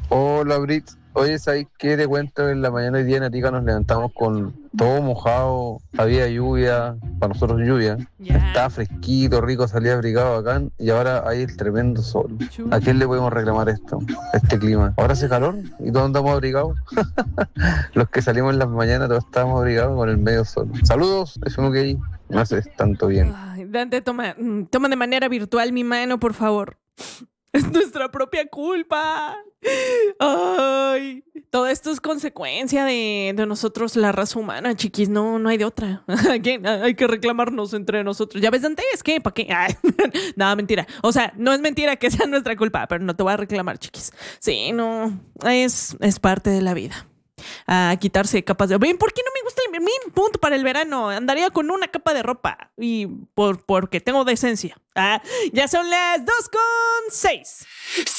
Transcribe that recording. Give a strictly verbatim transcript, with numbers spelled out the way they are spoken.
Hola, Brit. Oye, ¿sabes qué te cuento? En la mañana hoy día en Arica nos levantamos con todo mojado, había lluvia, para nosotros lluvia. Ya. Estaba fresquito, rico, salía abrigado bacán y ahora hay el tremendo sol. Chu. ¿A quién le podemos reclamar esto, este clima? Ahora hace calor y todos andamos abrigados. Los que salimos en las mañanas todos estábamos abrigados con el medio sol. Saludos, es uno que no haces tanto bien. Ay, Dante, toma, mm, toma de manera virtual mi mano, por favor. Es nuestra propia culpa. Ay, todo esto es consecuencia de, de nosotros, la raza humana, chiquis. No, no hay de otra. Hay que, hay que reclamarnos entre nosotros. ¿Ya ves, Dante? ¿Es que? ¿Para qué? Ay, no, mentira. O sea, no es mentira que sea nuestra culpa, pero no te voy a reclamar, chiquis. Sí, no. Es, es parte de la vida. A quitarse capas de... ¿Ven? ¿Por qué no me gusta el min? Punto para el verano. Andaría con una capa de ropa. Y por, porque tengo decencia. Ah, ya son las dos con seis.